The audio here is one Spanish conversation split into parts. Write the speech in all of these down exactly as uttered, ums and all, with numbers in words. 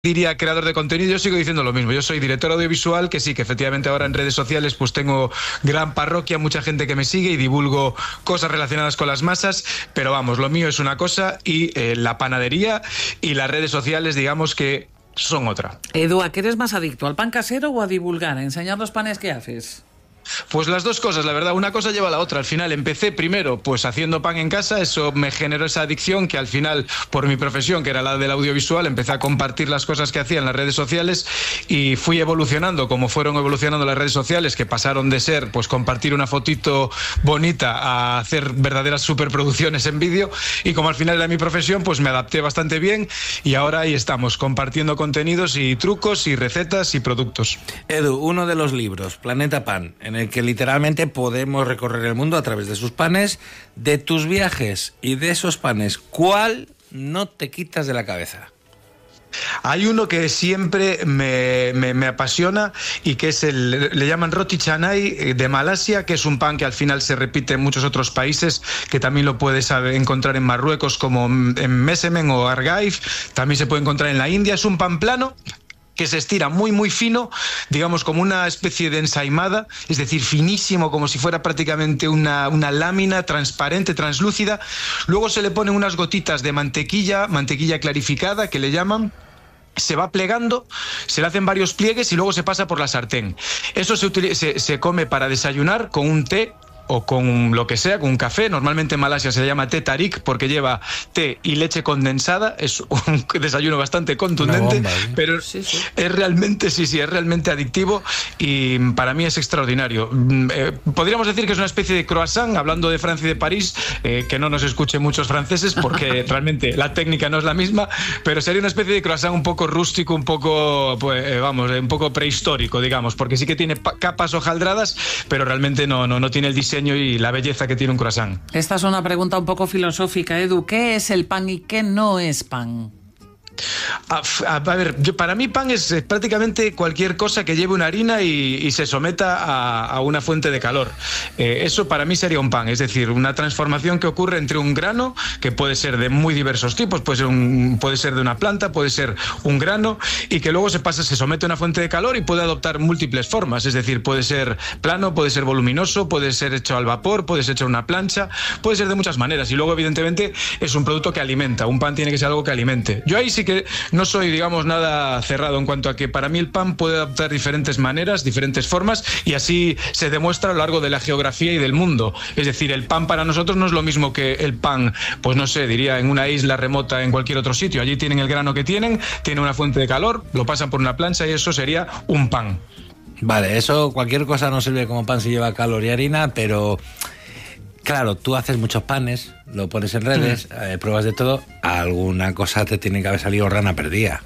diría creador de contenido, yo sigo diciendo lo mismo. Yo soy director audiovisual, que sí, que efectivamente ahora en redes sociales pues tengo gran parroquia, mucha gente que me sigue y divulgo cosas relacionadas con las masas, pero vamos, lo mío es una cosa y eh, la panadería y las redes sociales, digamos que son otra. Edu, ¿a qué eres más adicto? ¿Al pan casero o a divulgar, a enseñar los panes que haces? Pues las dos cosas, la verdad, una cosa lleva a la otra. Al final empecé primero pues haciendo pan en casa, eso me generó esa adicción que al final, por mi profesión, que era la del audiovisual, empecé a compartir las cosas que hacía en las redes sociales y fui evolucionando como fueron evolucionando las redes sociales, que pasaron de ser pues compartir una fotito bonita a hacer verdaderas superproducciones en vídeo, y como al final era mi profesión, pues me adapté bastante bien y ahora ahí estamos, compartiendo contenidos y trucos y recetas y productos. Edu, uno de los libros, Planeta Pan, en el que literalmente podemos recorrer el mundo a través de sus panes, de tus viajes y de esos panes, ¿cuál no te quitas de la cabeza? Hay uno que siempre me, me, me apasiona y que es el, le llaman roti canai de Malasia, que es un pan que al final se repite en muchos otros países, que también lo puedes encontrar en Marruecos como en Mesemen o Argaif, también se puede encontrar en la India. Es un pan plano que se estira muy muy fino, digamos como una especie de ensaimada, es decir, finísimo, como si fuera prácticamente una, una lámina transparente, translúcida. Luego se le ponen unas gotitas de mantequilla, mantequilla clarificada que le llaman. Se va plegando, se le hacen varios pliegues y luego se pasa por la sartén. Eso se, utiliza, se, se come para desayunar con un té o con lo que sea, con un café. Normalmente en Malasia se le llama té tarik porque lleva té y leche condensada. Es un desayuno bastante contundente, bomba, ¿eh? Pero sí, sí. es realmente, sí, sí, es realmente adictivo y para mí es extraordinario. Eh, podríamos decir que es una especie de croissant, hablando de Francia y de París, eh, que no nos escuchen muchos franceses porque realmente la técnica no es la misma, pero sería una especie de croissant un poco rústico, un poco, pues, eh, vamos, un poco prehistórico, digamos, porque sí que tiene capas hojaldradas, pero realmente no, no, no tiene el diseño y la belleza que tiene un croissant. Esta es una pregunta un poco filosófica, Edu. ¿Qué es el pan y qué no es pan? A, a, a ver, yo, para mí pan es eh, prácticamente cualquier cosa que lleve una harina y, y se someta a, a una fuente de calor. Eh, eso para mí sería un pan, es decir, una transformación que ocurre entre un grano, que puede ser de muy diversos tipos, puede ser, un, puede ser de una planta, puede ser un grano, y que luego se pasa, se somete a una fuente de calor y puede adoptar múltiples formas, es decir, puede ser plano, puede ser voluminoso, puede ser hecho al vapor, puede ser hecho en una plancha, puede ser de muchas maneras, y luego evidentemente es un producto que alimenta, un pan tiene que ser algo que alimente. Yo ahí sí que no soy, digamos, nada cerrado en cuanto a que para mí el pan puede adoptar diferentes maneras, diferentes formas, y así se demuestra a lo largo de la geografía y del mundo. Es decir, el pan para nosotros no es lo mismo que el pan, pues no sé, diría en una isla remota en cualquier otro sitio. Allí tienen el grano que tienen, tienen una fuente de calor, lo pasan por una plancha y eso sería un pan. Vale, eso, cualquier cosa no sirve como pan si lleva calor y harina, pero claro, tú haces muchos panes, lo pones en redes, mm. eh, pruebas de todo, alguna cosa te tiene que haber salido rana perdida.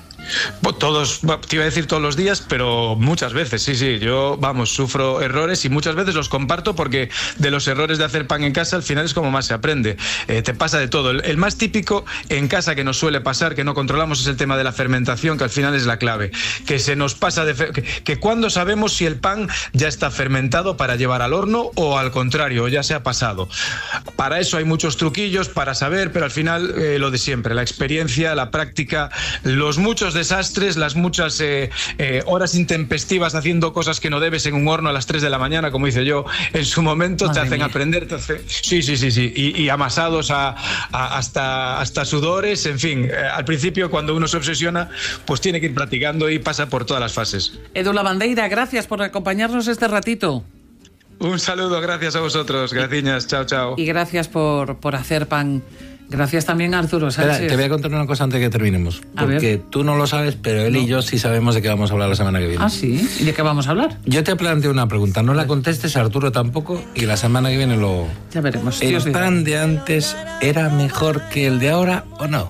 Todos, te iba a decir todos los días, pero muchas veces, sí, sí, yo, vamos, sufro errores y muchas veces los comparto porque de los errores de hacer pan en casa al final es como más se aprende, eh, te pasa de todo. El, el más típico en casa que nos suele pasar, que no controlamos, es el tema de la fermentación, que al final es la clave, que se nos pasa de, fer- que, que cuando sabemos si el pan ya está fermentado para llevar al horno o al contrario, ya se ha pasado. Para eso hay muchos truquillos para saber, pero al final eh, lo de siempre, la experiencia, la práctica, los muchos desastres, las muchas eh, eh, horas intempestivas haciendo cosas que no debes en un horno a las tres de la mañana, como hice yo en su momento, Madre te hacen mía. aprender, te hace... sí, sí, sí, sí, y, y amasados a, a, hasta, hasta sudores, en fin, eh, al principio cuando uno se obsesiona, pues tiene que ir practicando y pasa por todas las fases. Edu Lavandeira, gracias por acompañarnos este ratito. Un saludo, gracias a vosotros, gracias, chao, chao. Y gracias por, por hacer pan. Gracias también a Arturo Sánchez. Espera, te voy a contar una cosa antes de que terminemos. Porque tú no lo sabes, pero él no. y yo sí sabemos de qué vamos a hablar la semana que viene. ¿Ah, sí? ¿Y de qué vamos a hablar? Yo te planteo una pregunta, no la contestes, Arturo tampoco, y la semana que viene lo... Ya veremos. ¿El pan de antes era mejor que el de ahora o no?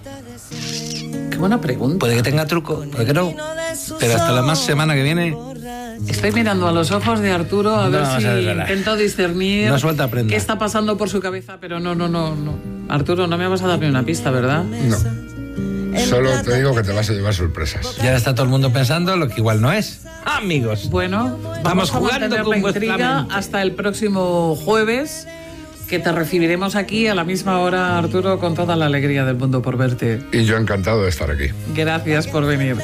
Qué buena pregunta. Puede que tenga truco, puede que no, pero hasta la más semana que viene... Estoy mirando a los ojos de Arturo a ver no, si intento discernir no suelta prenda. qué está pasando por su cabeza, pero no, no, no, no. Arturo, no me vas a dar ni una pista, ¿verdad? No. Solo te digo que te vas a llevar sorpresas. Ya está todo el mundo pensando lo que igual no es. Amigos. Bueno, vamos, vamos a mantener la intriga hasta el próximo jueves. que te recibiremos aquí a la misma hora, Arturo, con toda la alegría del mundo por verte. Y yo encantado de estar aquí. Gracias por venir.